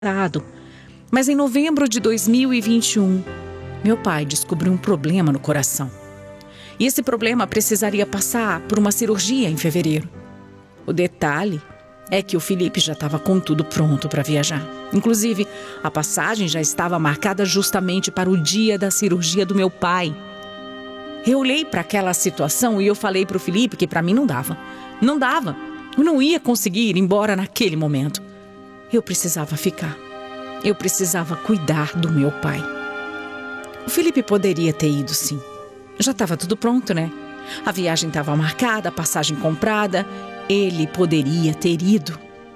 recuperado. Mas em novembro de 2021, meu pai descobriu um problema no coração. E esse problema precisaria passar por uma cirurgia em fevereiro. O detalhe é que o Felipe já estava com tudo pronto para viajar. Inclusive, a passagem já estava marcada justamente para o dia da cirurgia do meu pai. Eu olhei para aquela situação e eu falei para o Felipe que para mim não dava. Não dava. Eu não ia conseguir ir embora naquele momento. Eu precisava ficar. Eu precisava cuidar do meu pai. O Felipe poderia ter ido, sim. Já estava tudo pronto, né? A viagem estava marcada, a passagem comprada. Ele poderia ter ido.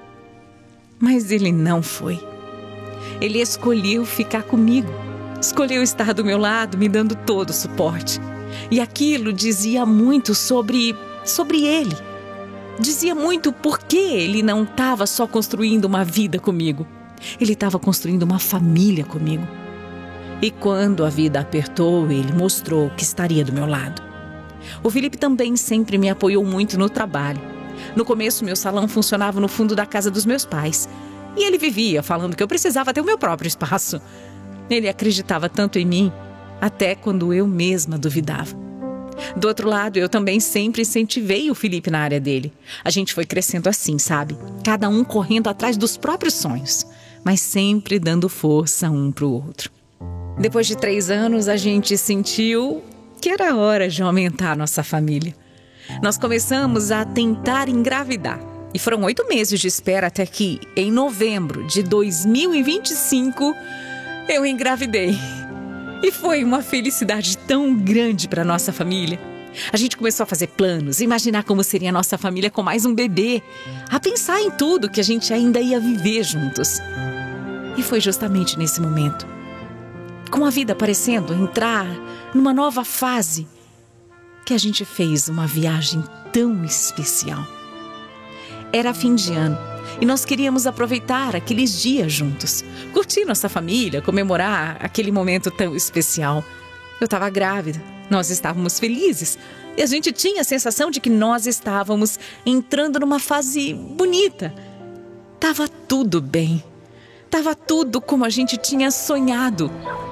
Mas ele não foi. Ele escolheu ficar comigo. Escolheu estar do meu lado, me dando todo o suporte. E aquilo dizia muito sobre ele. Dizia muito porque ele não estava só construindo uma vida comigo. Ele estava construindo uma família comigo. E quando a vida apertou, ele mostrou que estaria do meu lado. O Felipe também sempre me apoiou muito no trabalho. No começo, meu salão funcionava no fundo da casa dos meus pais. E ele vivia falando que eu precisava ter o meu próprio espaço. Ele acreditava tanto em mim, até quando eu mesma duvidava. Do outro lado, eu também sempre incentivei o Felipe na área dele. A gente foi crescendo assim, sabe? Cada um correndo atrás dos próprios sonhos, mas sempre dando força um para o outro. Depois de 3 anos, a gente sentiu que era hora de aumentar a nossa família. Nós começamos a tentar engravidar. E foram 8 meses de espera até que, em novembro de 2025, eu engravidei. E foi uma felicidade tão grande para nossa família. A gente começou a fazer planos, imaginar como seria a nossa família com mais um bebê, a pensar em tudo que a gente ainda ia viver juntos. E foi justamente nesse momento, com a vida parecendo entrar numa nova fase, que a gente fez uma viagem tão especial. Era fim de ano e nós queríamos aproveitar aqueles dias juntos, curtir nossa família, comemorar aquele momento tão especial. Eu estava grávida, nós estávamos felizes e a gente tinha a sensação de que nós estávamos entrando numa fase bonita. Tava tudo bem, tava tudo como a gente tinha sonhado.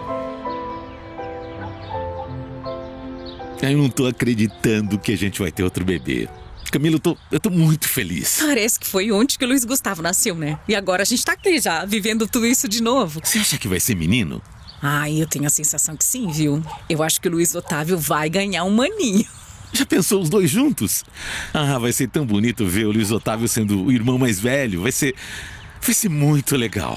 Eu não tô acreditando que a gente vai ter outro bebê. Camila, eu tô muito feliz. Parece que foi ontem que o Luiz Gustavo nasceu, né? E agora a gente tá aqui já, vivendo tudo isso de novo. Você acha que vai ser menino? Eu tenho a sensação que sim, viu? Eu acho que o Luiz Otávio vai ganhar um maninho. Já pensou os dois juntos? Vai ser tão bonito ver o Luiz Otávio sendo o irmão mais velho. Vai ser muito legal.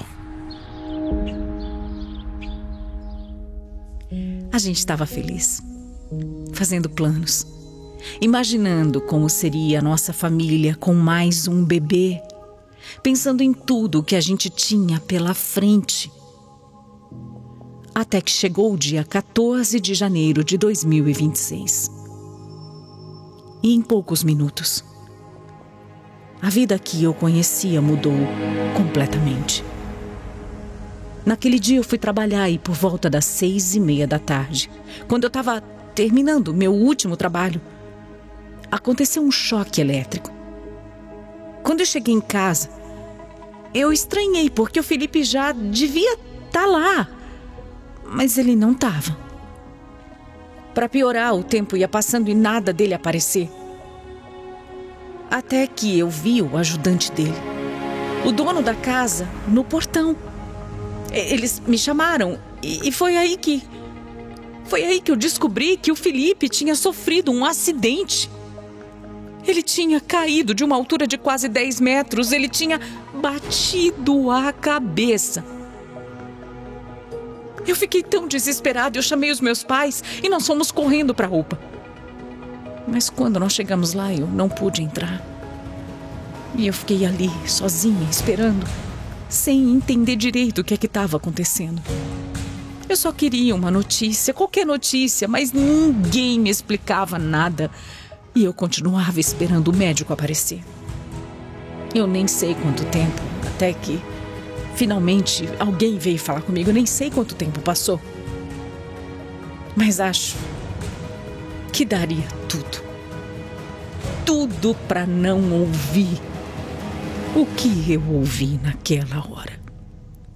A gente estava feliz, fazendo planos, imaginando como seria a nossa família com mais um bebê, pensando em tudo que a gente tinha pela frente. Até que chegou o dia 14 de janeiro de 2026. E em poucos minutos, a vida que eu conhecia mudou completamente. Naquele dia eu fui trabalhar e por volta das 6:30 da tarde, quando eu estava terminando meu último trabalho, aconteceu um choque elétrico. Quando eu cheguei em casa, eu estranhei porque o Felipe já devia estar lá, mas ele não estava. Para piorar, o tempo ia passando e nada dele aparecer. Até que eu vi o ajudante dele, o dono da casa, no portão. Eles me chamaram e foi aí que eu descobri que o Felipe tinha sofrido um acidente. Ele tinha caído de uma altura de quase 10 metros. Ele tinha batido a cabeça. Eu fiquei tão desesperada, eu chamei os meus pais e nós fomos correndo para a UPA. Mas quando nós chegamos lá, eu não pude entrar. E eu fiquei ali, sozinha, esperando, sem entender direito o que é que estava acontecendo. Eu só queria uma notícia, qualquer notícia, mas ninguém me explicava nada. E eu continuava esperando o médico aparecer. Eu nem sei quanto tempo, até que finalmente alguém veio falar comigo. Eu nem sei quanto tempo passou. Mas acho que daria tudo para não ouvir o que eu ouvi naquela hora.